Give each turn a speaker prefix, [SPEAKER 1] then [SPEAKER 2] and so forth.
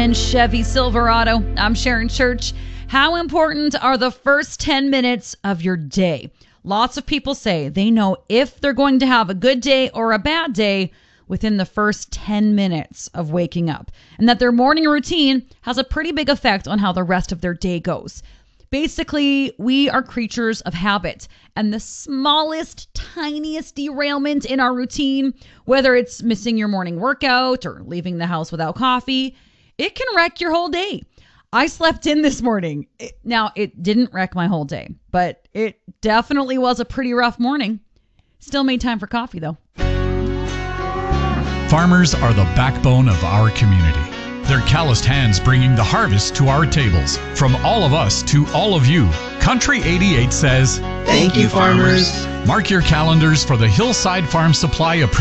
[SPEAKER 1] 2010 Chevy Silverado. I'm Sharon Church. How important are the first 10 minutes of your day? Lots of people say they know if they're going to have a good day or a bad day within the first 10 minutes of waking up, and that their morning routine has a pretty big effect on how the rest of their day goes. Basically, we are creatures of habit, and the smallest, tiniest derailment in our routine, whether it's missing your morning workout or leaving the house without coffee, it can wreck your whole day. I slept in this morning. Now, it didn't wreck my whole day, but it definitely was a pretty rough morning. Still made time for coffee, though.
[SPEAKER 2] Farmers are the backbone of our community. Their calloused hands bringing the harvest to our tables. From all of us to all of you, Country 88 says,
[SPEAKER 3] Thank you, farmers.
[SPEAKER 2] Mark your calendars for the Hillside Farm Supply